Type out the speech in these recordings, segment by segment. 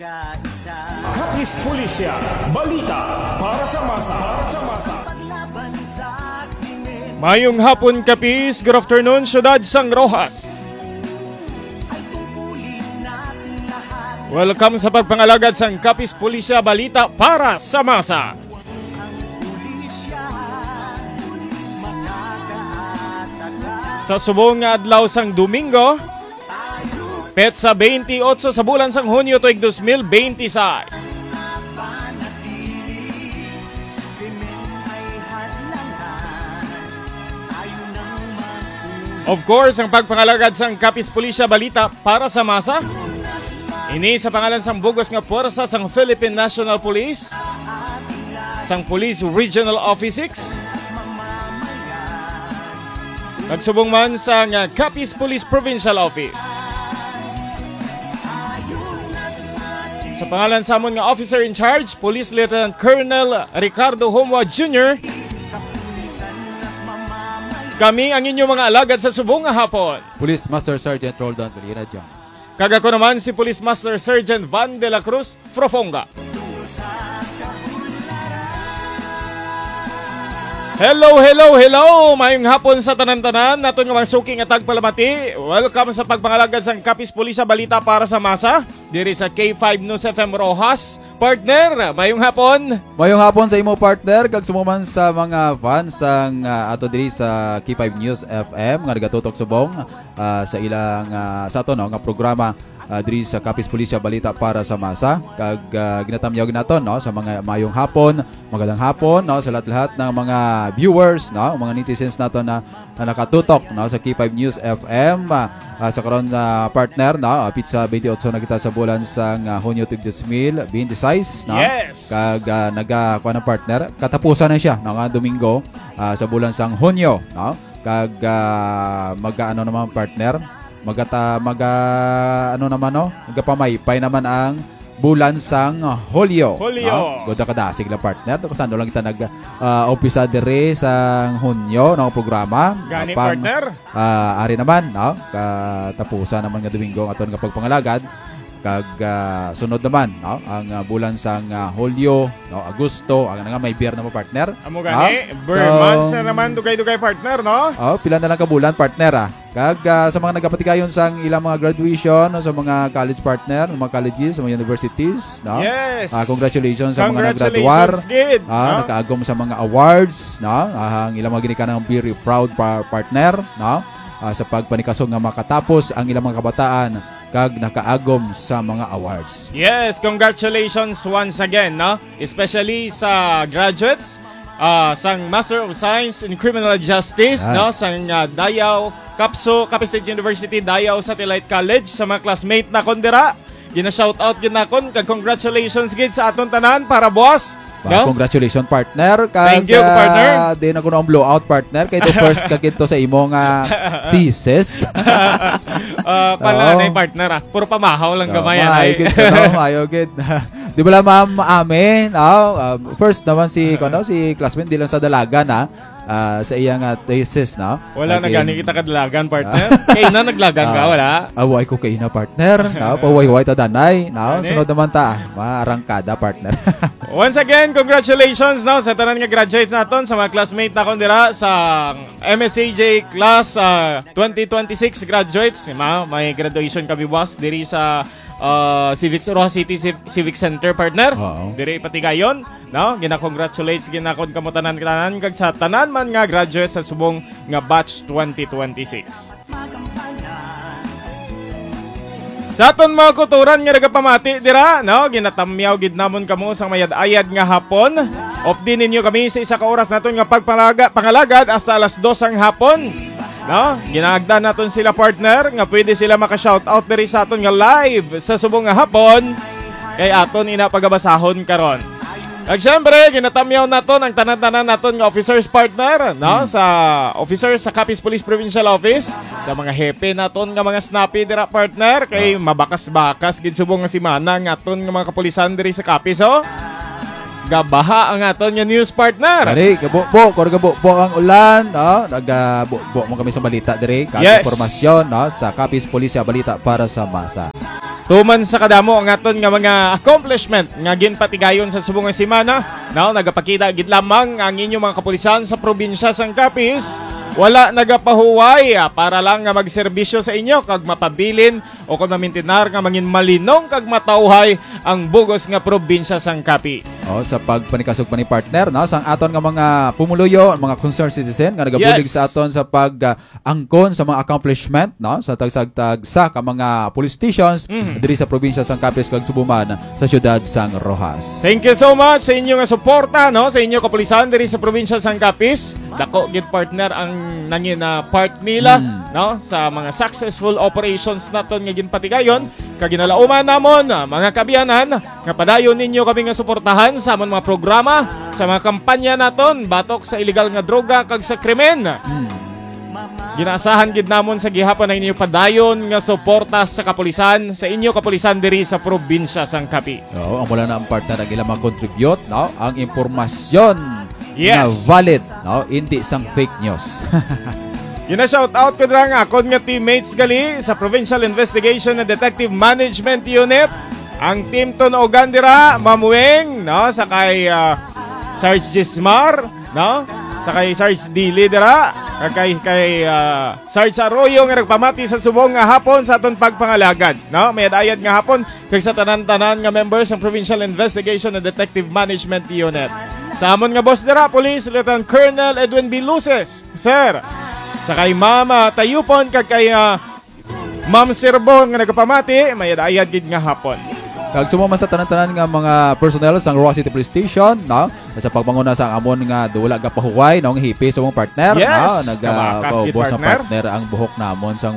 Kapis Pulisya, balita para sa masa. Mayong hapon, Kapis. Good afternoon, Syudad Sang Rojas. Welcome sa pagpangalagad sang Kapis Pulisya, balita para sa masa. Sa subong nga adlaw sang Domingo, petsa 28 sa bulan sang Hunyo tuig 2026. Of course, ang pagpangalagad sang Kapis Pulisya, balita para sa masa. Ini sa pangalan sang bugos nga puwersa sang Philippine National Police, sang Police Regional Office 6, nagsubong man sang Kapis Police Provincial Office. Sa pangalan sa amon nga officer in charge, Police Lieutenant Colonel Ricardo Homwa Jr., kami ang inyong mga alagad sa subong nga hapon. Police Master Sergeant Roldan Valina Jang. Kagako naman si Police Master Sergeant Van de la Cruz Frofonga. Hello! Mayong hapon sa tanan-tanan. Naton nga mangsuking atag palamati. Welcome sa pagpangalagad sang Kapis Pulisya, balita para sa masa. Diri sa K5 News FM Rojas. Partner, mayong hapon. Mayong hapon sa imo partner. Kag sumuman sa mga fans sang ato diri sa K5 News FM nga nagatutok subong sa ilang sa ato no nga programa diri sa Kapis Pulisya, balita para sa masa. Kag ginatamyaw naton no sa mga mayong hapon, magandang hapon no sa lahat-lahat ng mga viewers no, mga netizens naton na nakatutok no sa K5 News FM sa karon partner no, pizza 28 na kita sa bulan sang Hunyo tuig 2026 no. Yes. Kag kuha na partner, katapusan na siya no nga Domingo sa bulan sang Hunyo no. Kag mag-ano naman partner, magapamaypay naman ang bulan sang Hulyo. Goda kadasig lang partner. Kasano lang kita nag-umpisa dire sa Hunyo ng programa. Gani partner. Ari naman, no? Katapusan naman nga Domingo aton nga pagpangalagad. Kag sunod naman, no? Ang bulan sang Hulyo, no? Agosto, ang nga may beer na mo partner. Amo gani, months na naman dugay-dugay partner, no? Pila na lang ka bulan partner Kag sa mga nagapatikayon sang ilang mga graduation, no? Sa mga college partner, mga colleges, sa mga universities, no? Yes. Congratulations sa mga naggraduar. Nakaagom sa mga awards, no? Ang ilang mga ginikanan ng very proud partner, no? Sa pagpanikasong nga makatapos ang ilang mga kabataan kag nakaagom sa mga awards. Yes, congratulations once again, no? Especially sa graduates sang Master of Science in Criminal Justice, no? Sang Dayaw, Kapis State University, Dayaw Satellite College, sa mga classmate na kondira. Gina-shoutout yun na kon, kag congratulations gid sa aton tanan para boss. No? Congratulations partner. Kag, thank you partner. Di na ko na blowout partner. Kaya ito first kagito sa imong thesis. Palanay partner Puro pamahaw lang gamay yan. Ayaw gid. Di ba lang ma'am Ame? First naman si classmate di lang sa dalaga na sa iyang thesis na. Wala na gani kita kadalagan partner. Kaya na naglagan ka wala. Away ko kay na partner. Paway-way ta danay. Sunod naman ta. Maarangkada partner. Once again, congratulations sa tanan nga graduates naton, sa mga classmate na kondira sa MSAJ class 2026 graduates. May graduation kami boss diri sa Rojas City Civic Center partner. Diri patigayon, no? Gina-congratulates ginakon kamo tanan kag sa tanan man nga graduates sa subong nga batch 2026. Sa aton mga kuturan nga nagapamati dira, no? Ginatamyaw gid namon kamo sang mayad-ayad nga hapon. Opdi ninyo kami sa isa ka oras naton nga pagpangalagad hasta alas 2 ang hapon. No? Ginaagdan naton sila partner nga pwede sila maka-shoutout diri sa aton nga live sa subong nga hapon kay aton inapagabasahon karon. At syempre, ginatamyaw naton ang tanan-tanan naton nga officers partner, no? Sa officers sa Kapis Police Provincial Office, sa mga hepe naton nga mga snappy dira partner kay mabakas-bakas gid subong nga simana nga aton nga mga kapulisan diri sa Kapis gabaha ang aton nga news partner. Ari, gabo ang ulan, no? Nagabo mo kami sa balita diri, kag informasyon, no, sa Kapis Pulisya, balita para sa masa. Tuman sa kadamo ang aton nga mga accomplishment nga ginpatigayon sa subong nga semana. Now, nagapakita gid lamang ang inyong mga kapulisan sa probinsya sang Capiz. Wala nagapahuway para lang nga magserbisyo sa inyo kag mapabilin o kung mamintinar nga mangin malinong kag matauhay ang bugos nga probinsya sang Capiz. Sa pagpanikasog pa ni partner, no, sang aton nga mga pumuluyo, mga concerned citizen nga nagabulig sa aton sa pag-angkon sa mga accomplishment, no, sa tagsagtagsa ka mga police stations diri sa probinsya sang Capiz kag Subuman sa siyudad sang Rojas. Thank you so much sa inyo nga suporta, no, sa inyo kapulisan diri sa probinsya sang Capiz. Dako gid partner ang nangin part nila, no, sa mga successful operations naton nga ginpatigayon kag ginalauman namon mga kabiyanan nga padayon ninyo kami nga suportahan sa among mga programa, sa mga kampanya naton batok sa illegal nga droga kag sa krimen. Ginaasahan gid namon sa gihapon ang inyo padayon nga suporta sa kapulisan, sa inyo kapulisan diri sa probinsya sang Capiz. Ang wala na ang partner ang ilang mag-contribute, no, ang impormasyon Yes. na valid, no, hindi sang fake news. Gina-shout out ko dira nga akon nga teammates gali sa Provincial Investigation and Detective Management Unit. Ang team to na ugan dira, Mamueng, no, sa kay Sarge Gismar, no, sa kay Sarge Dili dira, kay Sarge Arroyo nga nagpamati sa subong nga hapon sa aton pagpangalagad, no, may ayad nga hapon kag sa tanan-tanan nga members ng Provincial Investigation and Detective Management Unit. Sa amon nga boss dira, Police Lieutenant Colonel Edwin B. Luces, sir. Sa kay Mama Tayupon kag kay Ma'am Sirbong nga nagpamati, may ayad gid nga hapon. Kag sumama sa tanan-tanan nga mga personnel sang Roa City Police Station, no, sa pagmanguna sa amon nga duwala ga pahuway nong hipi sa mong partner, yes, no, nagapaubos sa partner ang buhok namon sang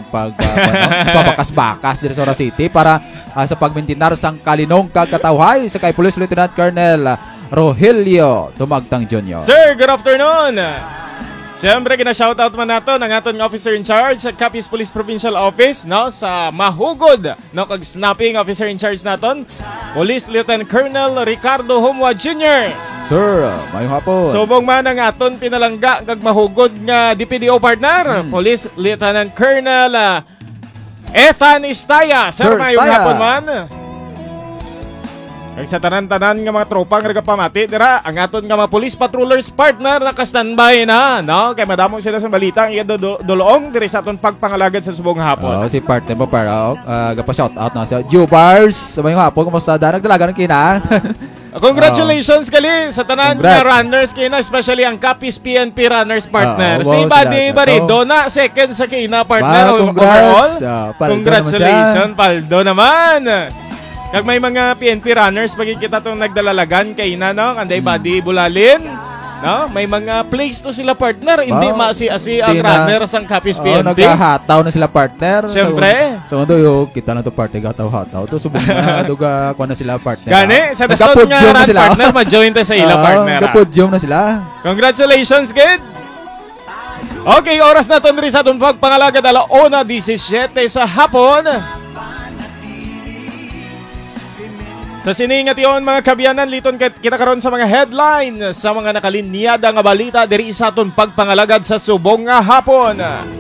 pabakas-bakas diri sa Roa City para sa pagmintinar sang kalinong kag katawhay sa kay Police Lieutenant Colonel Rogelio Tumagtang Jr. Sir, good afternoon. Siyempre, gina-shoutout man nato ng aton officer in charge sa Capiz Police Provincial Office, no, sa mahugod, no, kag snapping officer in charge naton, Police Lieutenant Colonel Ricardo Humwa Jr. Sir, mayong hapon. Subong man ang aton pinalangga kag mahugod nga DPDO partner, Police Lieutenant Colonel Ethan Istaya. Sir, mayong hapon man. Kag sa tanan-tanan nga mga tropa nga nagapamati dira, ang aton nga mga police patrollers partner naka-standby na, no, kay madamo sila sa balita ang doloong diri sa aton pagpangalagad sa subong hapon. Si partner mo para gapa-shout out na sa Jubars. Mayong hapon, kumusta da? Nagdalagan ng kina. Congratulations kali sa tanan nga runners kina, especially ang Capiz PNP runners partner. Si Buddy Barido na second sa kina partner overall. Congratulations Paldo naman. Kag may mga PNP runners pag kita tong nagdalalagan kay na, no, kanday Buddy Bulalin, no, may mga place to sila partner, hindi masi-asi ang runners ang Capiz PNP. Nagahataw na sila partner. Siyempre. So yung kita na to partner gataw-hataw to subong na duga kuan na sila partner. Gani sa dason nga run partner ma-join ta sa ila partner. Kapodyum na sila. Congratulations kid. Okay, oras na ton sa atong pagpangalagad 1:17 sa hapon. Sa siningat yon mga kabyanan, liton kita karon sa mga headline sa mga nakalinyada nga balita diri sa aton pagpangalagad sa subong nga hapon.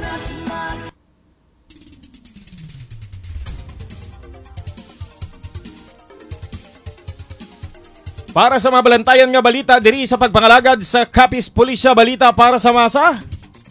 Para sa mga balantayan nga balita diri sa pagpangalagad sa Capiz Pulisya Balita para sa masa.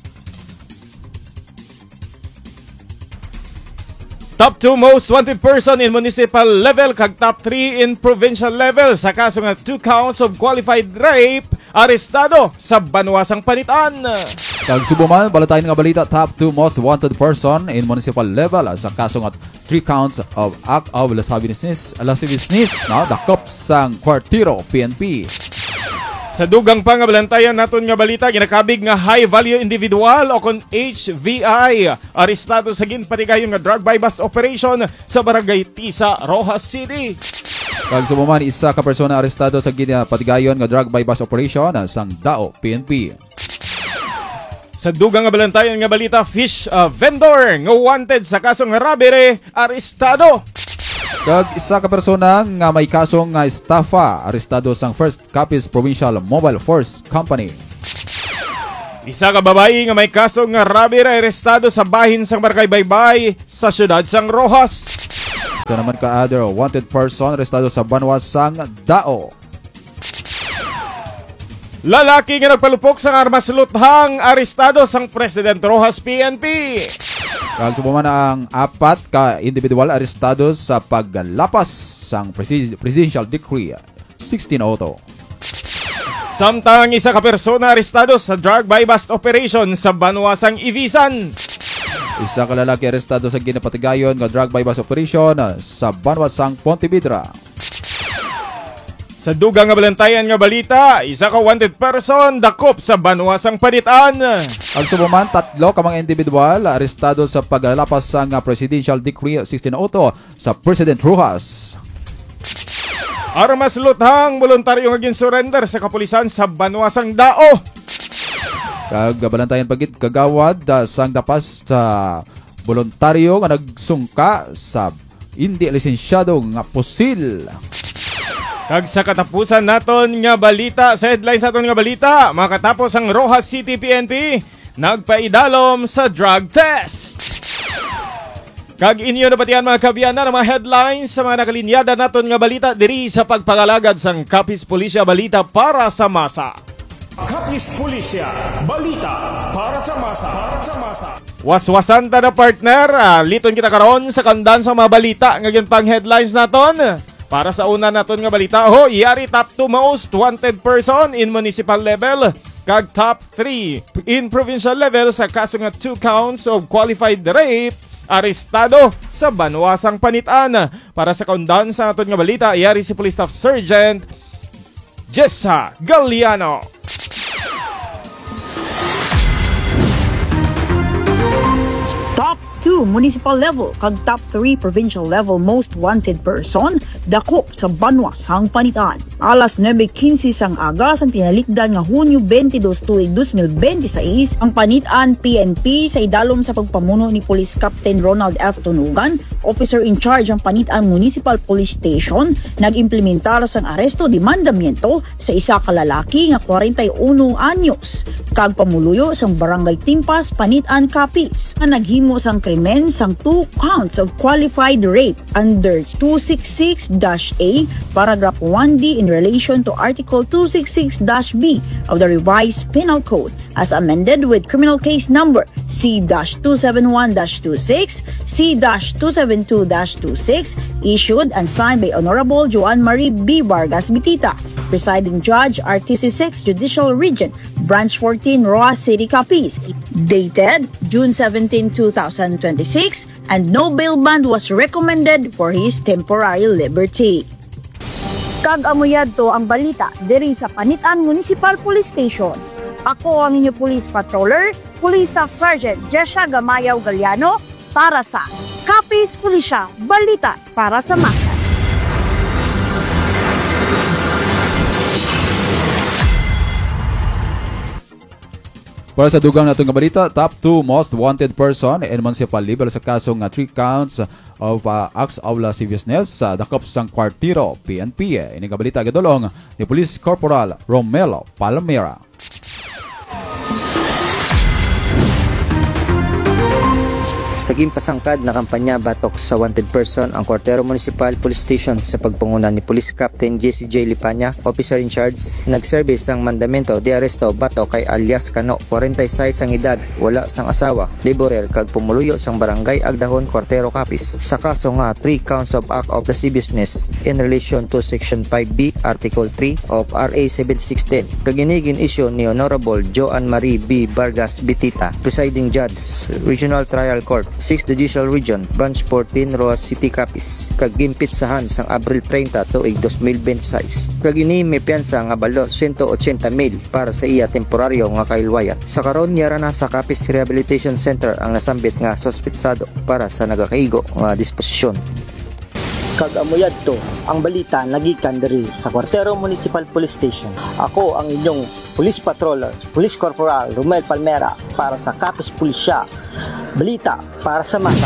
Top 2 most wanted person in municipal level kag top 3 in provincial level sa kaso nga 2 counts of qualified rape arestado sa Banwasang Panitan. Kag Subuman, balatayan nga balita, top 2 most wanted person in municipal level sa kaso nga 3 counts of act of lasciviousness, no, dakop sang Kwartiro PNP. Sa dugang pa nga balantayan naton nga balita, ginakabig nga high value individual o kon HVI arestado sa ginpatigayon nga drug buy bust operation sa Barangay Tisa, Rojas City. Kag Subuman, isa ka persona arestado sa ginpatigayon nga drug buy bust operation sang Dao PNP. Sa dugang nga balantayan nga balita, fish vendor nga wanted sa kasong robbery arestado. Kag isa ka persona nga may kasong nga estafa arestado sang First Capiz Provincial Mobile Force Company. Isa ka babae nga may kasong nga robbery arestado sa bahin sang Barangay Baybay sa siyudad sang Rojas. Ito naman ka other wanted person arestado sa Banwasang Dao. Lalaki nga nagpalupok sa armas luthang arestado sang President Rojas PNP. Kag sumama na ang 4 ka individual arestado sa paglapas sang Presidential Decree 1602. Samtang isa ka persona arestado sa drug buy bust operation sa Banwasang Ibisan. Isa ka lalaki arestado sa ginapatigayon nga drug buy bust operation sa Banwasang Pontevedra. Sa dugang nga balantayan nga balita, isa ka wanted person dakop sa Banwasang Panitaan. Ang sumuman, 3 ka mga individual arestado sa paglalapas sang Presidential Decree 1602 sa President Rojas. Armas luthang voluntaryo nga gin-surrender sa kapulisan sa Banwasang Dao. Kag balantayan pagit kagawad sang dapas sa voluntaryo nga nagsungka sa hindi lisensyado nga pusil. Kag sa katapusan naton nga balita, sa headlines naton nga balita, makatapos ang Rojas City PNP nagpaidalom sa drug test. Kag inyo nabatian mga kabiyana ng mga headlines sa mga nakalinyada naton nga balita diri sa pagpangalagad sang Capiz Policia Balita para sa masa. Capiz Policia, balita para sa masa. Waswasan ta na partner, liton kita karon sa kandan sa mga balita nga pang headlines naton. Para sa una naton nga balita, yari top 2 most wanted person in municipal level, kag top 3 in provincial level sa kaso nga 2 counts of qualified rape, arestado sa Banwasang Panitaan. Para sa kandan sa naton nga balita, yari si Police Staff Sergeant Jessa Galliano. Top 2 municipal level kag top 3 provincial level most wanted person dakop sa Banwasang Panitaan. Alas 9:15 sang aga sang tinalikdan nga Hunyo 22 tuig 2026 ang Panitaan PNP sa idalom sa pagpamuno ni Police Captain Ronald F. Tunugan, officer in charge ang Panitaan Municipal Police Station, nag-implementar sang aresto di mandamiento sa isa ka lalaki nga 41 anyos kag pamuluyo sang Barangay Timpas, Panitaan, Capiz nga naghimo sang krimen sang 2 counts of qualified rape under 266-A paragraph 1D in relation to Article 266-B of the Revised Penal Code as amended with criminal case number C-271-26, C-272-26, issued and signed by Honorable Joan Marie B. Vargas Bitita, Presiding Judge, RTC6 Judicial Region, Branch 14, Roa City, Capiz, dated June 17, 2026, and no bail bond was recommended for his temporary liberty. Kag amuyad to ang balita diri sa Panitaan Municipal Police Station. Ako ang inyo police patroller, Police Staff Sergeant Jessa Gamayaw Galliano para sa Capiz Policia Balita para sa masa. Para sa dugang natong nga balita, top 2 most wanted person in municipal level sa kasong 3 counts of acts of lasciviousness sa dakop sang Kwartiro PNP. Ini nga balita gadolong ni Police Corporal Romelo Palmera. Saging pasangkad na kampanya batok sa wanted person ang Kwartero Municipal Police Station sa pagpanguna ni Police Captain JCJ Lipanya, officer in charge. Nagservice ang mandamento de aresto batok kay alias Kano, 46 ang edad, wala sang asawa, laborer kag pumuluyo sang barangay Agdahon, Kwartero, Capiz sa kaso nga 3 counts of act of lasciviousness in relation to Section 5B, Article 3 of RA 7610. Kaginigin issue ni Honorable Joan Marie B. Vargas Bitita, Presiding Judge, Regional Trial Court, 6th Judicial Region, Branch 14, Roa City, Capiz. Kagimpitsahan sang Abril 30 tuig 2026. Kagini may piyansa nga balo 180,000 para sa iya temporaryo nga kailwayan. Sa karon yara na sa Capiz Rehabilitation Center ang nasambit nga sospetsado para sa nagakaigo nga disposisyon. Kag amuyad to ang balita nagikan diri sa Kwartero Municipal Police Station. Ako ang inyong Police Patroller, Police Corporal Romel Palmera para sa Capiz Policia Balita para sa masa.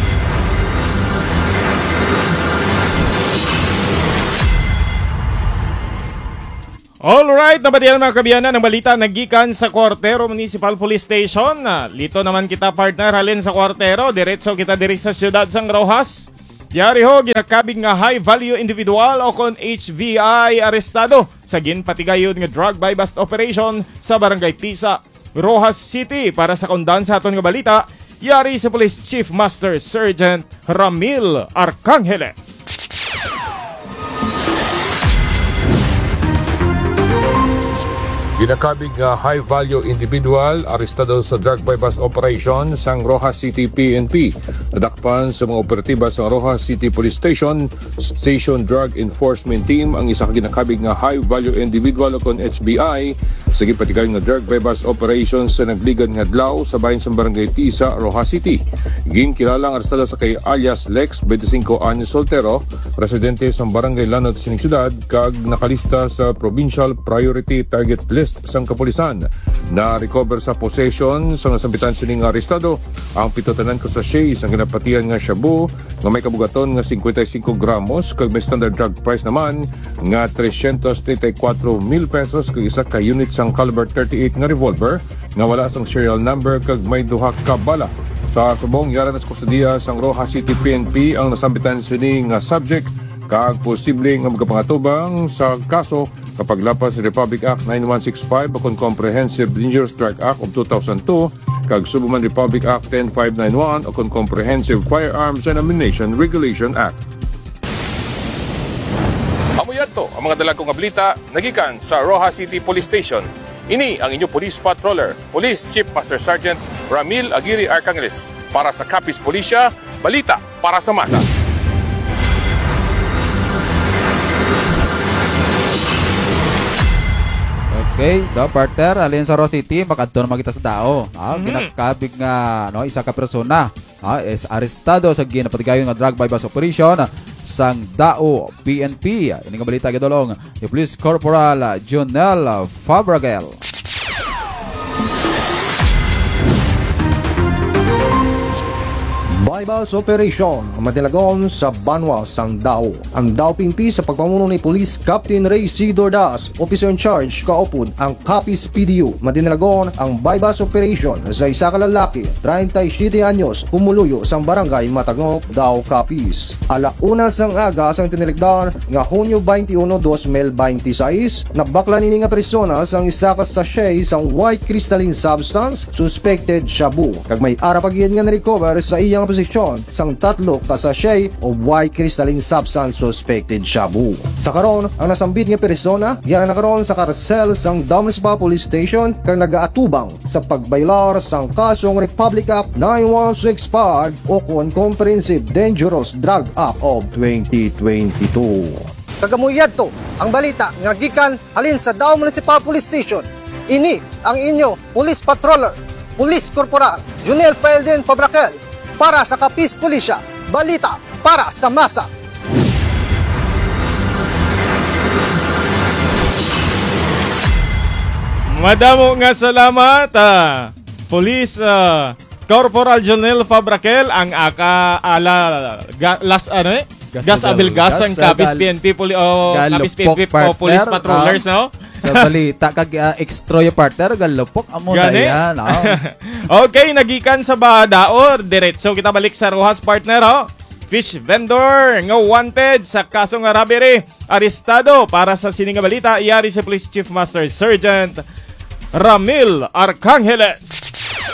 Alright, nabatian mga kabiyana ng balita nagikan sa Kwartero Municipal Police Station. Lito naman kita partner halin sa Kwartero, diretso kita diri sa siyudad sang Rojas. Yari ho, ginakabig nga high value individual o kon HVI arestado sa ginpatigayon nga drug buy bust operation sa Barangay Tisa, Rojas City. Para sa kundan sa aton nga balita, yari sa Police Chief Master Sergeant Ramil Arcangeles. Ginakabig nga high-value individual arestado sa drug buy-bust operation sang Rojas City PNP. Nadakpan sa mga operatiba sa Rojas City Police Station, Station Drug Enforcement Team ang isa ka ginakabig nga high-value individual o kon HBI sa gipatigayon nga drug buy-bust operation sa nagligad nga adlaw sa bahin sa Barangay Tisa, Rojas City. Ginkilalang arestado sa kay alias Lex, 25 anyos soltero, residente sa Barangay Lanod, Sining Syudad, kag nakalista sa Provincial Priority Target List sang kapulisan. Na recover sa possession sa nasambitan sining arestado ang pitotanan ko sa shay ang ginapatian nga shabu nga may kabugaton nga 55 gramos kag may standard drug price naman nga 334,000 pesos kag isa ka unit sang caliber 38 nga revolver nga wala sang serial number kag may duha ka bala. Sa subong yara nas kustodiya sang Rojas City PNP ang nasambitan sining nga subject kag posible nga magapangatubang sa kaso kapag lapas sa Republic Act 9165 o Comprehensive Dangerous Drug Act of 2002 kag Subuman Republic Act 10591 o Comprehensive Firearms and Ammunition Regulation Act. Amuyan to ang mga dalagong ablita nagikan sa Rojas City Police Station. Ini ang inyong police patroller, Police Chief Master Sergeant Ramil Aguirre Arcangeles para sa Capiz Policia, balita para sa masa. Okay, so partner, alin sa Rojas City, makadto na magita sa dao. Ginakabig nga isa ka persona is arestado sa ginapatigayon nga drug buy-bust operation sang Dao PNP. Ini nga balita gidolong ni Police Corporal Jonel Fabregal. Buy-bust operation madilagon sa Banwa sang Dao. Ang Dao PNP sa pagpamuno ni Police Captain Ray C. Dordas, Officer in Charge, kaupod ang Capiz PDU. Madinilagon ang buy-bust operation sa isa ka lalaki, 37 anyos, pumuluyo sang barangay Matagop, Dao, Capiz. Alauna sang aga sang tiniligdan nga Hunyo 21, 2026, nabakla nini nga persona sang isa ka sachet sang white crystalline substance suspected shabu. Kag may arapagyan nga na-recover sa iyang posisyon sang 3 ka sachet of white crystalline substance suspected shabu. Sa karon, ang nasambit nga persona giyan na karon sa karsel sang Dao Municipal Police Station kag nagaatubang sa pagbaylar sang kasong Republic Act 9165 o Comprehensive Dangerous Drug Act of 2022. Kagamuyad to ang balita nga gikan halin sa Dao Municipal Police Station. Ini ang inyo Police Patroller, Police Corporal Jonel Fabregal para sa Capiz Policia, balita para sa masa. Madamo nga salamat, Police Corporal Jonel Fabregal, ang Gas Abilgas ang Capiz PNP Capiz PNP Police Patrollers, no? Sa balita kag extra yung partner galupok amo na yan. Okay, nagikan sa Badaor, diretso kita balik sa Rojas partner, Fish vendor nga wanted sa kasong robbery, arestado. Para sa sining nga balita, iyari si Police Chief Master Sergeant Ramil Arcangeles.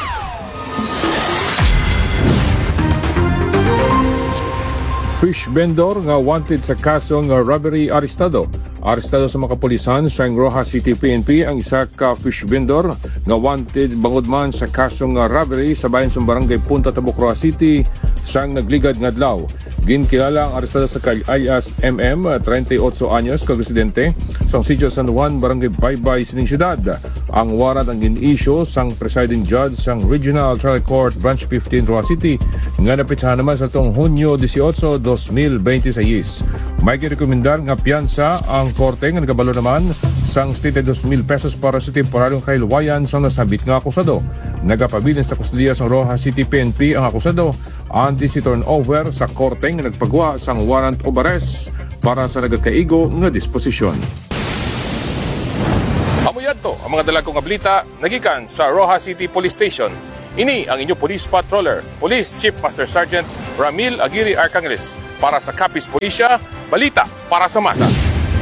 Fish vendor nga wanted sa kasong robbery arestado. Arestado sa mga kapulisan sa Rojas City PNP ang isa ka fish vendor nga wanted bangod man sa kasong robbery sa bahin sa barangay Punta Tabuk, Rojas City sang nagligad nga adlaw. Ginkilala ang arestado sa kay alias MM, 38 anyos, kag residente sa Sitio San Juan, Barangay Baybay, Sining Syudad. Ang warrant ang gin-issue sang presiding judge sang Regional Trial Court Branch 15, Rojas City nga napitsahan naman sa tong Hunyo 18, 2026. May girekomendar nga piyansa ang korte nga nagabalo naman sang 72,000 pesos para sa temporaryong kailwayan sa nasabit nga akusado. Nagapabilin sa kustodiya sa Rojas City PNP ang akusado antes si turnover sa korte nga nagpagawa sang warrant of arrest para sa nagakaigo nga disposisyon. Amuyad to ang mga dalagong ablita nagikan sa Rojas City Police Station. Ini ang inyong police patroller, Police Chief Master Sergeant Ramil Aguirre Arcangeles para sa Capiz Pulisya, balita para sa masa.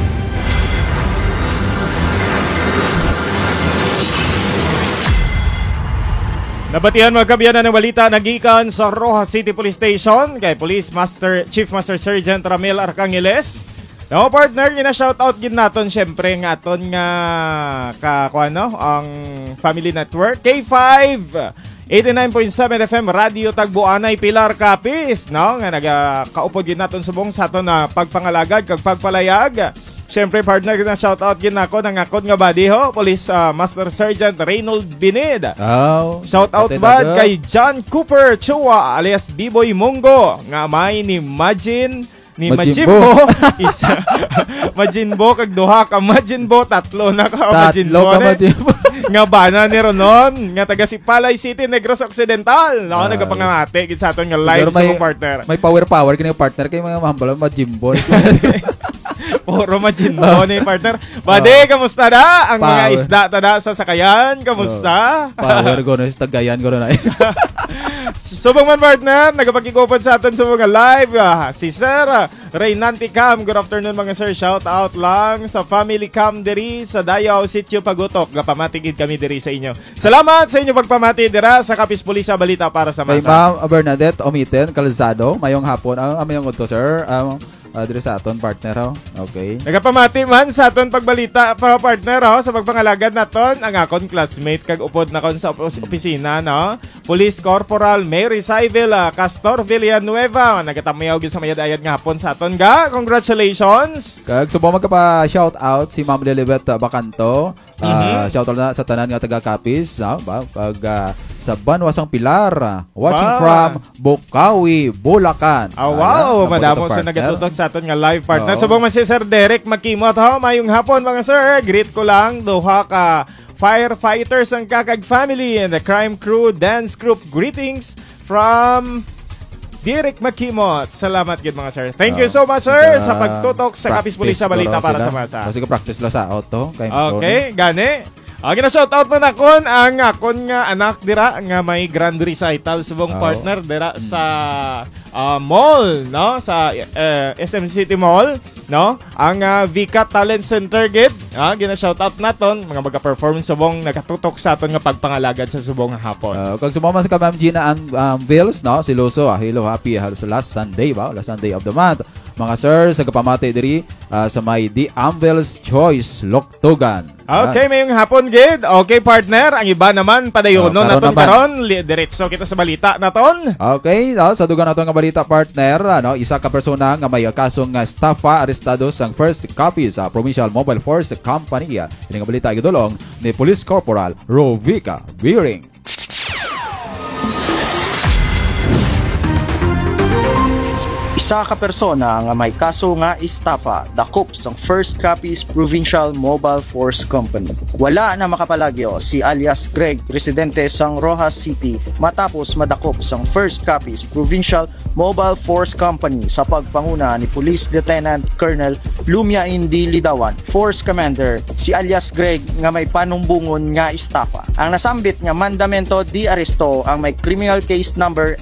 Nabatihan mga kabyanan ng balita nagikan sa Rojas City Police Station kay Chief Master Sergeant Ramil Arcangeles. No, partner, gina-shoutout gid naton syempre nga aton nga ang Family Network K5 89.7 FM Radio Tagbuanay Pilar Capiz, no? Nga nagakaupod gid naton subong sa aton na pagpangalagad kag pagpalayag. Syempre partner, gina-shoutout gid nako ng akon nga body ho, Police Master Sergeant Reynold Binid. Oh, shoutout bad kay John Cooper Chua alias B-Boy Mongo nga may ni Majimbo. Isa Majimbo kag duha ka Majimbo, tatlo na ka Majimbo nga bana ni Ronon nga taga Sipalay City, Negros Occidental. No, nagapangangate gid sa aton nga live sa mong partner. May power kini partner kay mga mahambal Majimbo. Puro Majimbo ni partner. Bade, kamusta na ang mga isda tada sa sakayan? Kamusta? Power ko na sa tagayan ko na. Subong man partner, nagapakikupan sa atin sa mga live. Si Sir Reynanti Cam, good afternoon mga sir. Shout out lang sa family Cam diri sa Dayaw Sitio Pagutok. Gapamatigid kami diri sa inyo. Salamat sa inyo pagpamati dira sa Capiz Pulisya, balita para sa masa. Kay Ma'am Bernadette Omiten Calzado, mayong hapon. Mayong udto sir. Diri sa aton partner ho. Okay. Nagapamati man sa aton pagbalita pa partner ho sa pagpangalagad naton ang akon classmate kag upod na kon sa opisina, no. Police Corporal Mary Saibel Castor Villanueva, nagatamayaw gyud sa mayad-ayad nga hapon sa aton ga. Congratulations. Kag subo magka shout out si Ma'am Lilibet Bacanto. Shout out na sa tanan nga taga Capiz, no? Pag sa Banwasang Pilar, watching from Bukawi, Bulacan. Wow, madamo sa nagatutok sa aton nga live partner. Subong man si Sir Derek Makimot ho, mayong hapon mga sir. Greet ko lang duha ka firefighters ang kakag family and the crime crew dance group. Greetings from Derek Makimot. Salamat gid mga sir. Thank you so much sir sa pagtutok sa Capiz Pulisya, balita para sa masa. Kasi ka practice lo sa auto. Okay, gani. Gina-shoutout na nakon ang akon nga anak dira nga may grand recital subong partner dira sa mall, no, sa SM City Mall, no, ang Vika Talent Center gid. Gina-shoutout naton mga maga-perform subong nagatutok sa aton nga pagpangalagad sa subong hapon. Kung sumama sa Ma'am Gina Bills, no, si Luso, hello, happy last Sunday last Sunday of the month. Mga sir, sa kapamati diri sa may The Ambels Choice, Loktugan. Okay, mayong hapon gid. Okay, partner, ang iba naman padayonon naton karon. Diretso kita sa balita naton. Okay, sa dugang naton nga balita partner, isa ka persona nga may kasong estafa arestado sang first copy sa Provincial Mobile Force Company. Ini nga balita gidulong ni Police Corporal Rovica Biring. Isa ka persona nga may kaso nga estafa dakop sang First Capiz Provincial Mobile Force Company. Wala na makapalagyo si alias Greg, residente sang Rojas City, matapos madakop sang First Capiz Provincial Mobile Force Company sa pagpanguna ni Police Lieutenant Colonel Lumia Indi Lidawan, Force Commander. Si alias Greg nga may panumbungon nga estafa. Ang nasambit nga mandamento di aresto ang may criminal case number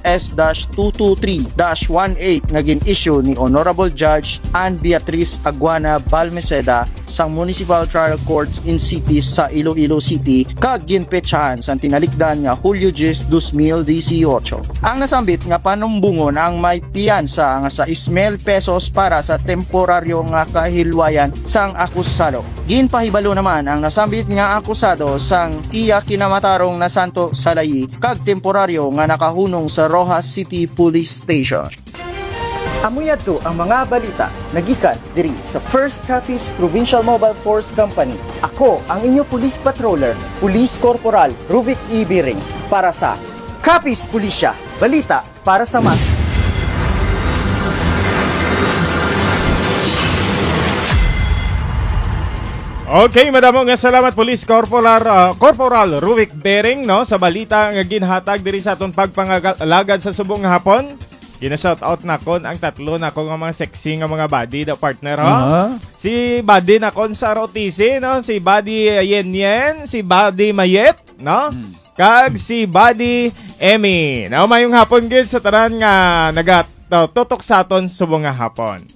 S-223-18 nga issue ni Honorable Judge Ann Beatriz Aguana Balmeseda sang Municipal Trial Courts in City sa Iloilo City kag ginpetsahan sang tinalikdan nga Hulyo 10, 2018. Ang nasambit nga panumbungon ang may piyansa nga sa 6,000 pesos para sa temporaryo nga kahilwayan sang akusado. Ginpahibalo naman ang nasambit nga akusado sang iya kinamatarong na Santo Salayi kag temporaryo nga nakahunong sa Rojas City Police Station. Amuyan to ang mga balita nagikan diri sa First Capiz Provincial Mobile Force Company. Ako ang inyo police patroller, Police Corporal Ruvic E. Biring para sa Capiz Pulisya, balita para sa masa. Okay, madamo nga salamat Police Corporal Ruvic Bering, no, sa balita nga ginhatag diri sa aton pagpangalagad sa subong hapon. Gina-shout out na kon ang tatlo na ko nga mga sexy nga mga body da partner ho. Si body na kon sa ROTC no, si body Yen Yen, si body Mayet no. Kag si body Emmy. Now mayong hapon gid sa tanan nga nagatutok sa aton subong nga hapon.